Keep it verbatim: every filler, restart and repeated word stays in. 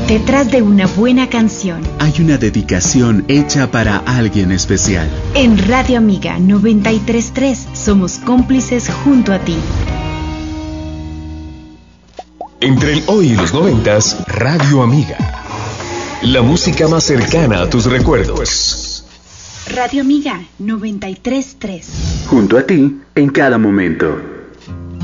Detrás de una buena canción hay una dedicación hecha para alguien especial. En Radio Amiga noventa y tres punto tres somos cómplices junto a ti. Entre el hoy y los noventas, Radio Amiga. La música más cercana a tus recuerdos. Radio Amiga noventa y tres punto tres. Junto a ti en cada momento.